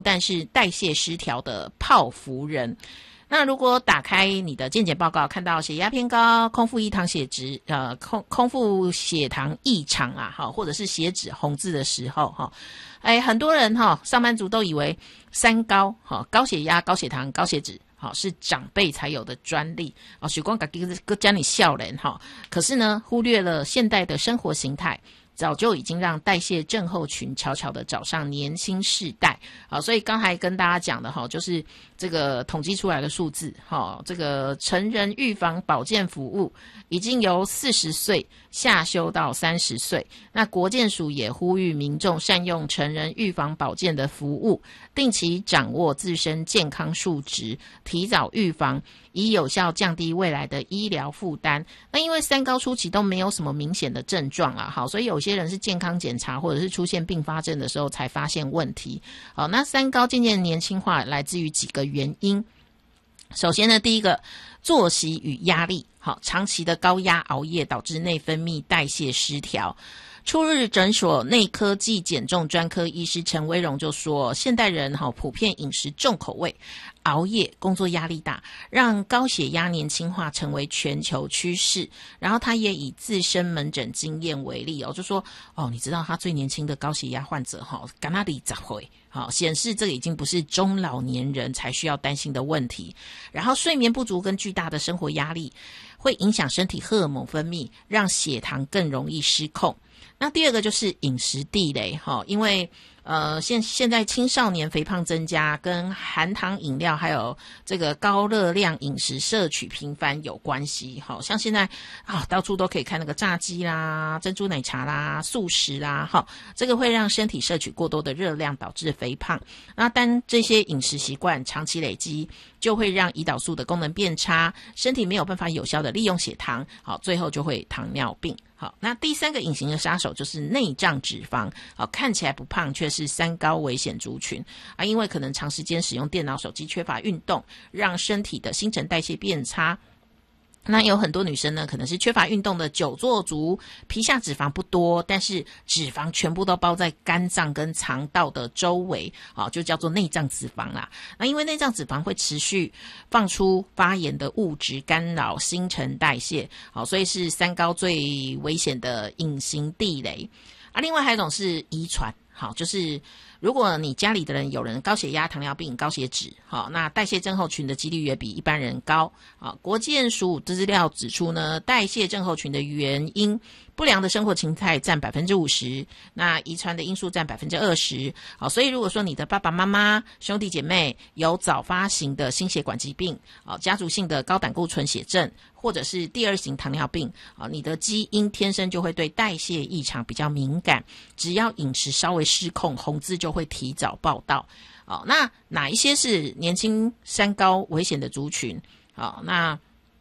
但是代谢失调的泡芙人。那如果打开你的健检报告，看到血压偏高、空腹异糖血脂、空腹血糖异常啊，或者是血脂红字的时候，很多人上班族都以为三高，高血压、高血糖、高血脂，是长辈才有的专利哦，许光个教你笑人可是呢，忽略了现代的生活形态。早就已经让代谢症候群悄悄的找上年轻世代所以刚才跟大家讲的就是这个统计出来的数字这个成人预防保健服务已经由40岁下修到30岁。那国健署也呼吁民众善用成人预防保健的服务，定期掌握自身健康数值，提早预防，以有效降低未来的医疗负担。那因为三高初期都没有什么明显的症状所以有些人是健康检查或者是出现并发症的时候才发现问题。那三高渐渐年轻化来自于几个原因。首先呢，第一个，作息与压力，长期的高压熬夜导致内分泌代谢失调。初日诊所内科暨减重专科医师陈威荣就说，现代人普遍饮食重口味，熬夜，工作压力大，让高血压年轻化成为全球趋势。然后他也以自身门诊经验为例就说你知道他最年轻的高血压患者甘那里咋会显示这个已经不是中老年人才需要担心的问题。然后睡眠不足跟巨大的生活压力会影响身体荷尔蒙分泌，让血糖更容易失控。那第二个就是饮食地雷因为现在青少年肥胖增加跟含糖饮料还有这个高热量饮食摄取频繁有关系像现在到处都可以看那个炸鸡啦、珍珠奶茶啦、素食啦这个会让身体摄取过多的热量，导致肥胖。那但这些饮食习惯长期累积，就会让胰岛素的功能变差，身体没有办法有效的利用血糖最后就会糖尿病。那第三个隐形的杀手就是内脏脂肪看起来不胖，却是三高危险族群因为可能长时间使用电脑手机，缺乏运动，让身体的新陈代谢变差。那有很多女生呢，可能是缺乏运动的久坐族，皮下脂肪不多，但是脂肪全部都包在肝脏跟肠道的周围就叫做内脏脂肪啦。那因为内脏脂肪会持续放出发炎的物质，干扰新陈代谢所以是三高最危险的隐形地雷另外还有一种是遗传就是如果你家里的人有人高血压、糖尿病、高血脂那代谢症候群的几率也比一般人高国健署资料指出呢，代谢症候群的原因，不良的生活形态占 50%， 那遗传的因素占 20%所以如果说你的爸爸妈妈、兄弟姐妹有早发型的心血管疾病家族性的高胆固醇血症，或者是第二型糖尿病你的基因天生就会对代谢异常比较敏感，只要饮食稍微失控，红字就会提早报到那哪一些是年轻三高危险的族群那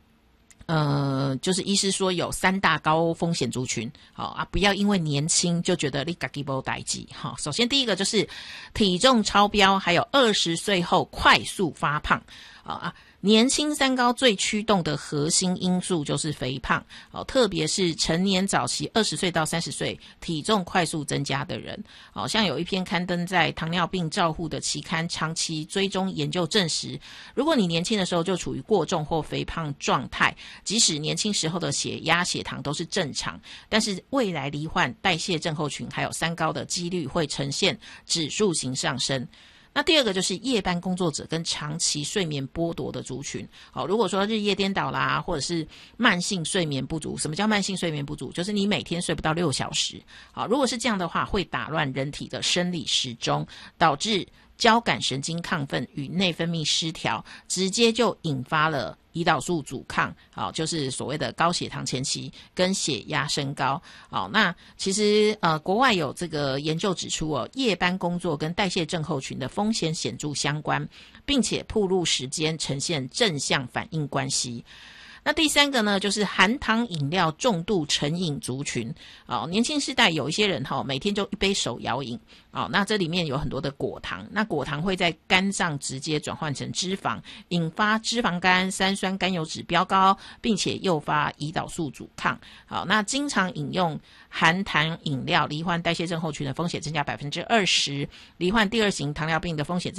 就是医师说有3大高风险族群不要因为年轻就觉得你自己没事情首先第一个就是体重超标，还有20岁后快速发胖年轻三高最驱动的核心因素就是肥胖特别是成年早期20岁到30岁体重快速增加的人像有一篇刊登在糖尿病照护的期刊长期追踪研究证实，如果你年轻的时候就处于过重或肥胖状态，即使年轻时候的血压、血糖都是正常，但是未来罹患代谢症候群还有三高的几率会呈现指数型上升。那第二个就是夜班工作者跟长期睡眠剥夺的族群如果说日夜颠倒啦，或者是慢性睡眠不足。什么叫慢性睡眠不足？就是你每天睡不到6小时如果是这样的话，会打乱人体的生理时钟，导致交感神经亢奋与内分泌失调，直接就引发了胰岛素阻抗就是所谓的高血糖前期跟血压升高那其实国外有这个研究指出夜班工作跟代谢症候群的风险显著相关，并且暴露时间呈现正向反应关系。 那第三个呢，就是含糖饮料重度成瘾族群。年轻世代有一些人每天就一杯手摇饮。那这里面有很多的果糖，那果糖会在肝脏直接转换成脂肪，引发脂肪肝、三酸甘油酯飙高，并且诱发胰岛素阻抗。那经常饮用含糖饮料，罹患代谢症候群的风险增加 20%， 罹患第二型糖尿病的风险